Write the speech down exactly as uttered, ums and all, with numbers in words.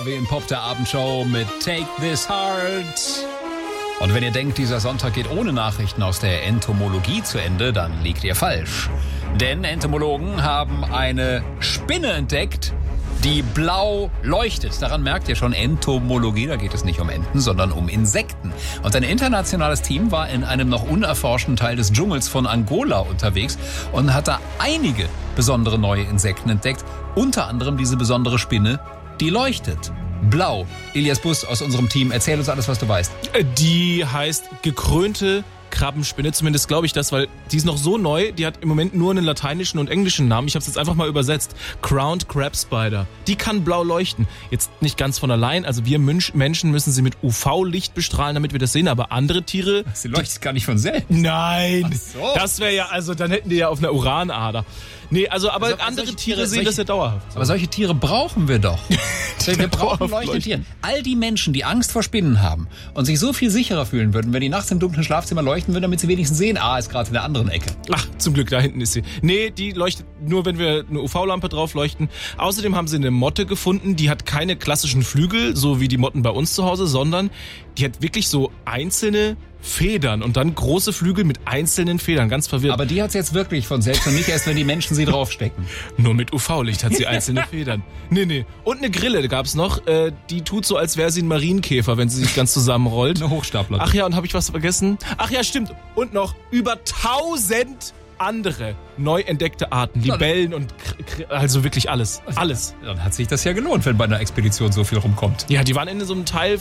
W in Pop, der Abendshow mit Take This Heart. Und wenn ihr denkt, dieser Sonntag geht ohne Nachrichten aus der Entomologie zu Ende, dann liegt ihr falsch. Denn Entomologen haben eine Spinne entdeckt, die blau leuchtet. Daran merkt ihr schon, Entomologie, da geht es nicht um Enten, sondern um Insekten. Und ein internationales Team war in einem noch unerforschten Teil des Dschungels von Angola unterwegs und hat da einige besondere neue Insekten entdeckt. Unter anderem diese besondere Spinne, die leuchtet. Blau. Elias Bus aus unserem Team, erzähl uns alles, was du weißt. Die heißt gekrönte Krabbenspinne, zumindest glaube ich das, weil die ist noch so neu, die hat im Moment nur einen lateinischen und englischen Namen. Ich habe es jetzt einfach mal übersetzt. Crowned Crab Spider. Die kann blau leuchten. Jetzt nicht ganz von allein, also wir Menschen müssen sie mit U V-Licht bestrahlen, damit wir das sehen, aber andere Tiere... Sie leuchtet gar nicht von selbst. Nein, Ach so. Das wäre ja, also dann hätten die ja auf einer Uranader. Nee, also aber Also, andere solche Tiere Tiere- sehen solche- das ja dauerhaft. Aber solche Tiere brauchen wir doch. Wir brauchen dauerhaft leuchtende leuchten. Tiere. All die Menschen, die Angst vor Spinnen haben und sich so viel sicherer fühlen würden, wenn die nachts im dunklen Schlafzimmer leuchten würden, damit sie wenigstens sehen, ah, ist gerade in der anderen Ecke. Ach, zum Glück, da hinten ist sie. Nee, die leuchtet nur, wenn wir eine U V-Lampe drauf leuchten. Außerdem haben sie eine Motte gefunden, die hat keine klassischen Flügel, so wie die Motten bei uns zu Hause, sondern die hat wirklich so einzelne Federn und dann große Flügel mit einzelnen Federn. Ganz verwirrt. Aber die hat's jetzt wirklich von selbst und nicht erst, wenn die Menschen sie draufstecken. Nur mit U V-Licht hat sie einzelne Federn. Nee, nee. Und eine Grille gab's noch. Äh, die tut so, als wäre sie ein Marienkäfer, wenn sie sich ganz zusammenrollt. Eine Hochstapler. Ach ja, und habe ich was vergessen? Ach ja, stimmt. Und noch über tausend andere neu entdeckte Arten. Libellen und kr- kr- also wirklich alles. Alles. Dann hat sich das ja gelohnt, wenn bei einer Expedition so viel rumkommt. Ja, die waren in so einem Teil